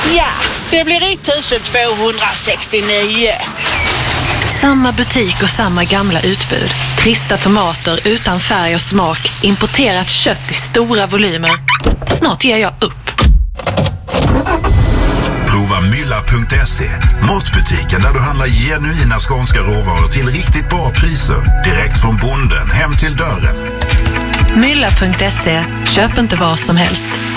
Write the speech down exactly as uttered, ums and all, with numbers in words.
Ja, det blir ett tusen tvåhundrasextionio. Samma butik och samma gamla utbud. Trista tomater utan färg och smak. Importerat kött i stora volymer. Snart ger jag upp. Prova mylla punkt se. Matbutiken där du handlar genuina skånska råvaror till riktigt bra priser. Direkt från bonden hem till dörren. mylla punkt se. Köp inte vad som helst.